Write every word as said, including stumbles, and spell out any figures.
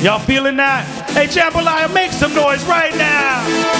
Y'all feeling that? Hey, Jambalaya, make some noise right now.